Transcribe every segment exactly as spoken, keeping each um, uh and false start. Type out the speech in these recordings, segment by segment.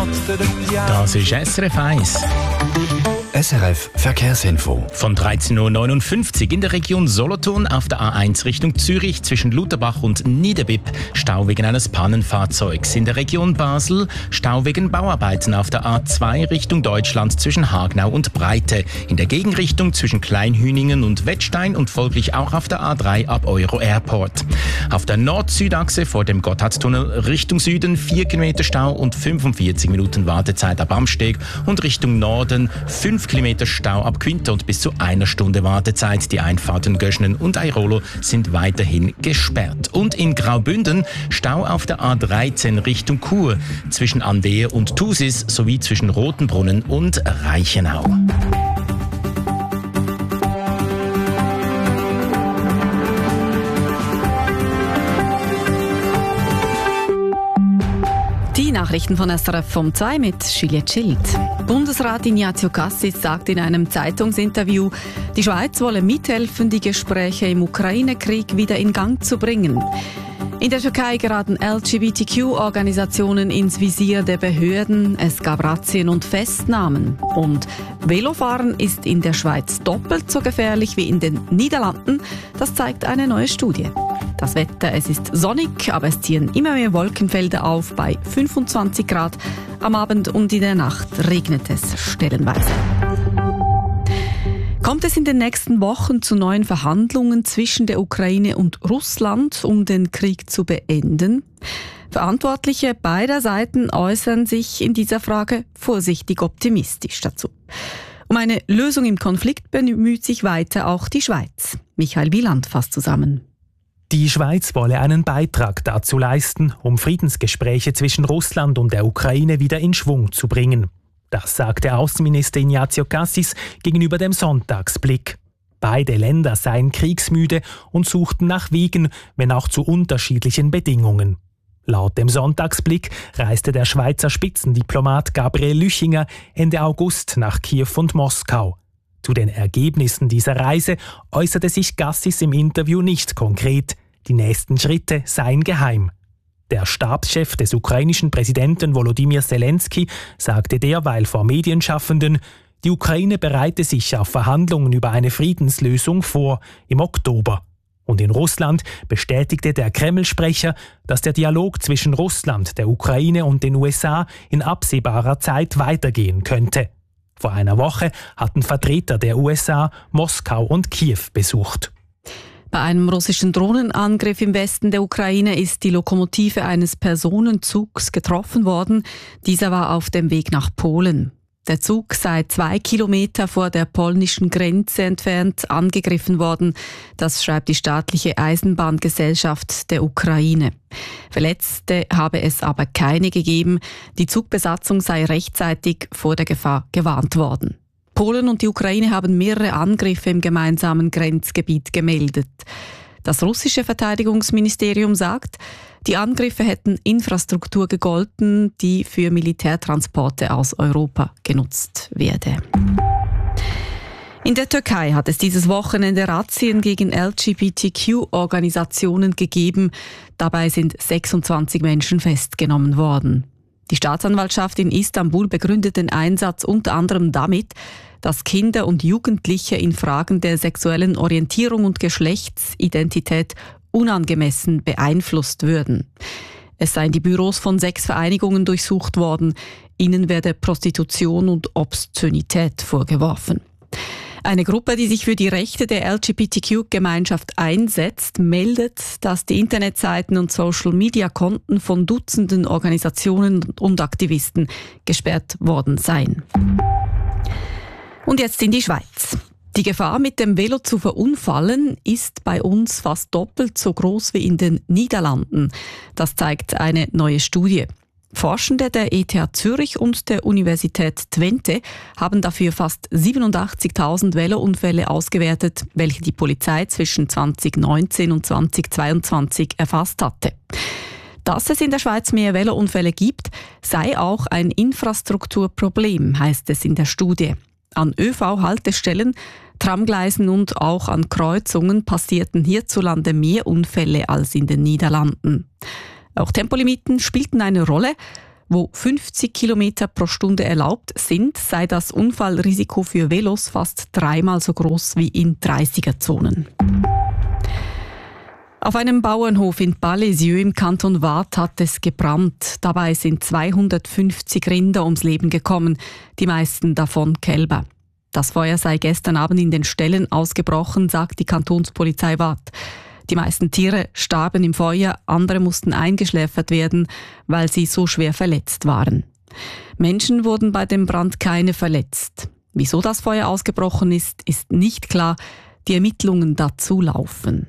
Das ist S R F eins. S R F Verkehrsinfo. Von dreizehn Uhr neunundfünfzig in der Region Solothurn auf der A eins Richtung Zürich zwischen Lutherbach und Niederbipp Stau wegen eines Pannenfahrzeugs. In der Region Basel Stau wegen Bauarbeiten auf der A zwei Richtung Deutschland zwischen Hagenau und Breite. In der Gegenrichtung zwischen Kleinhüningen und Wettstein und folglich auch auf der A drei ab Euro Airport. Auf der Nord-Süd-Achse vor dem Gotthardtunnel Richtung Süden vier Kilometer Stau und fünfundvierzig Minuten Wartezeit ab Amsteg und Richtung Norden fünf Kilometer Stau ab Quinta und bis zu einer Stunde Wartezeit. Die Einfahrten Göschnen und Airolo sind weiterhin gesperrt. Und in Graubünden Stau auf der A dreizehn Richtung Chur zwischen Andehe und Thusis sowie zwischen Rotenbrunnen und Reichenau. Die Nachrichten von S R F vom zwei mit Juliette Schild. Bundesrat Ignazio Cassis sagt in einem Zeitungsinterview, die Schweiz wolle mithelfen, die Gespräche im Ukraine-Krieg wieder in Gang zu bringen. In der Türkei geraten L G B T Q-Organisationen ins Visier der Behörden. Es gab Razzien und Festnahmen. Und Velofahren ist in der Schweiz doppelt so gefährlich wie in den Niederlanden. Das zeigt eine neue Studie. Das Wetter, es ist sonnig, aber es ziehen immer mehr Wolkenfelder auf bei fünfundzwanzig Grad. Am Abend und in der Nacht regnet es stellenweise. Kommt es in den nächsten Wochen zu neuen Verhandlungen zwischen der Ukraine und Russland, um den Krieg zu beenden? Verantwortliche beider Seiten äußern sich in dieser Frage vorsichtig optimistisch dazu. Um eine Lösung im Konflikt bemüht sich weiter auch die Schweiz. Michael Wieland fasst zusammen. Die Schweiz wolle einen Beitrag dazu leisten, um Friedensgespräche zwischen Russland und der Ukraine wieder in Schwung zu bringen. Das sagte Außenminister Ignazio Cassis gegenüber dem Sonntagsblick. Beide Länder seien kriegsmüde und suchten nach Wegen, wenn auch zu unterschiedlichen Bedingungen. Laut dem Sonntagsblick reiste der Schweizer Spitzendiplomat Gabriel Lüchinger Ende August nach Kiew und Moskau. Zu den Ergebnissen dieser Reise äußerte sich Cassis im Interview nicht konkret. Die nächsten Schritte seien geheim. Der Stabschef des ukrainischen Präsidenten Volodymyr Zelensky sagte derweil vor Medienschaffenden, die Ukraine bereite sich auf Verhandlungen über eine Friedenslösung vor im Oktober. Und in Russland bestätigte der Kreml-Sprecher, dass der Dialog zwischen Russland, der Ukraine und den U S A in absehbarer Zeit weitergehen könnte. Vor einer Woche hatten Vertreter der U S A Moskau und Kiew besucht. Bei einem russischen Drohnenangriff im Westen der Ukraine ist die Lokomotive eines Personenzugs getroffen worden. Dieser war auf dem Weg nach Polen. Der Zug sei zwei Kilometer vor der polnischen Grenze entfernt angegriffen worden. Das schreibt die staatliche Eisenbahngesellschaft der Ukraine. Verletzte habe es aber keine gegeben. Die Zugbesatzung sei rechtzeitig vor der Gefahr gewarnt worden. Polen und die Ukraine haben mehrere Angriffe im gemeinsamen Grenzgebiet gemeldet. Das russische Verteidigungsministerium sagt, die Angriffe hätten Infrastruktur gegolten, die für Militärtransporte aus Europa genutzt werde. In der Türkei hat es dieses Wochenende Razzien gegen L G B T Q-Organisationen gegeben. Dabei sind sechsundzwanzig Menschen festgenommen worden. Die Staatsanwaltschaft in Istanbul begründet den Einsatz unter anderem damit, dass Kinder und Jugendliche in Fragen der sexuellen Orientierung und Geschlechtsidentität unangemessen beeinflusst würden. Es seien die Büros von sechs Vereinigungen durchsucht worden. Ihnen werde Prostitution und Obszönität vorgeworfen. Eine Gruppe, die sich für die Rechte der L G B T Q-Gemeinschaft einsetzt, meldet, dass die Internetseiten und Social-Media-Konten von Dutzenden Organisationen und Aktivisten gesperrt worden seien. Und jetzt in die Schweiz. Die Gefahr, mit dem Velo zu verunfallen, ist bei uns fast doppelt so groß wie in den Niederlanden. Das zeigt eine neue Studie. Forschende der E T H Zürich und der Universität Twente haben dafür fast siebenundachtzigtausend Velounfälle ausgewertet, welche die Polizei zwischen zweitausendneunzehn und zweitausendzweiundzwanzig erfasst hatte. Dass es in der Schweiz mehr Velounfälle gibt, sei auch ein Infrastrukturproblem, heißt es in der Studie. An Ö V-Haltestellen, Tramgleisen und auch an Kreuzungen passierten hierzulande mehr Unfälle als in den Niederlanden. Auch Tempolimiten spielten eine Rolle. Wo fünfzig Kilometer pro Stunde erlaubt sind, sei das Unfallrisiko für Velos fast dreimal so groß wie in dreißiger-Zonen. Auf einem Bauernhof in Balesieux im Kanton Waadt hat es gebrannt. Dabei sind zweihundertfünfzig Rinder ums Leben gekommen, die meisten davon Kälber. Das Feuer sei gestern Abend in den Ställen ausgebrochen, sagt die Kantonspolizei Waadt. Die meisten Tiere starben im Feuer, andere mussten eingeschläfert werden, weil sie so schwer verletzt waren. Menschen wurden bei dem Brand keine verletzt. Wieso das Feuer ausgebrochen ist, ist nicht klar. Die Ermittlungen dazu laufen.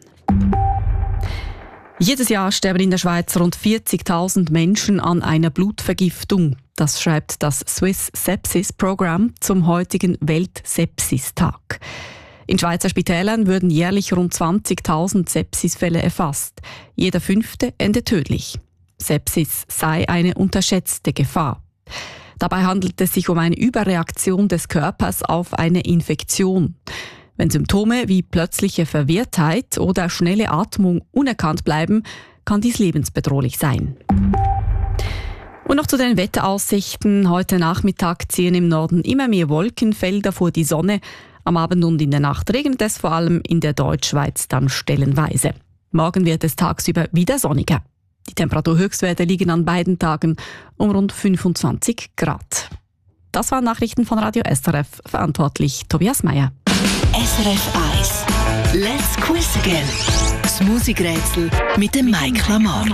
Jedes Jahr sterben in der Schweiz rund vierzigtausend Menschen an einer Blutvergiftung. Das schreibt das Swiss Sepsis Program zum heutigen Weltsepsistag. In Schweizer Spitälern würden jährlich rund zwanzigtausend Sepsisfälle erfasst. Jeder fünfte endet tödlich. Sepsis sei eine unterschätzte Gefahr. Dabei handelt es sich um eine Überreaktion des Körpers auf eine Infektion. Wenn Symptome wie plötzliche Verwirrtheit oder schnelle Atmung unerkannt bleiben, kann dies lebensbedrohlich sein. Und noch zu den Wetteraussichten. Heute Nachmittag ziehen im Norden immer mehr Wolkenfelder vor die Sonne. Am Abend und in der Nacht regnet es vor allem in der Deutschschweiz dann stellenweise. Morgen wird es tagsüber wieder sonniger. Die Temperaturhöchstwerte liegen an beiden Tagen um rund fünfundzwanzig Grad. Das waren Nachrichten von Radio S R F, verantwortlich Tobias Meyer. S R F eins. Let's Quiz Again. Das Musikrätsel mit dem Mike Lamar.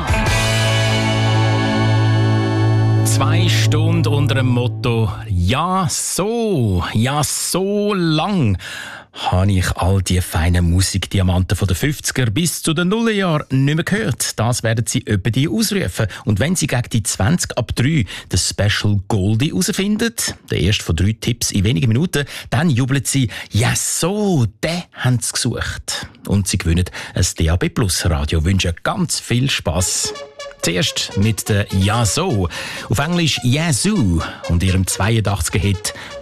Zwei Stunden unter dem Motto «Ja, so, ja, so lang» habe ich all die feinen Musikdiamanten von den fünfziger bis zu den Nullerjahren nicht mehr gehört. Das werden Sie öppe die ausrufen. Und wenn Sie gegen die zwanzig ab drei den Special Goldie herausfinden, der erste von drei Tipps in wenigen Minuten, dann jubeln Sie «Ja, so, den haben Sie gesucht». Und Sie gewinnen ein D A B Plus Radio. Ich wünsche ganz viel Spass. Zuerst mit der «Ja, so», auf Englisch «Yazoo» und ihrem zweiundachtziger Hit